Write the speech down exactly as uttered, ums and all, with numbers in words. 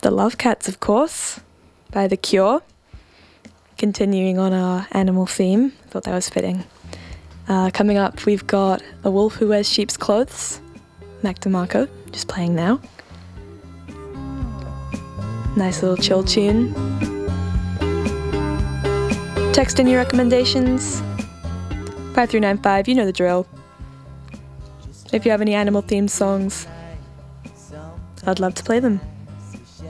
The Love Cats, of course, by The Cure. Continuing on our animal theme, thought that was fitting. Uh, coming up, we've got A Wolf Who Wears Sheep's Clothes, Mac DeMarco, just playing now. Nice little chill tune. Text in your recommendations, five three nine five, you know the drill. If you have any animal themed songs, I'd love to play them.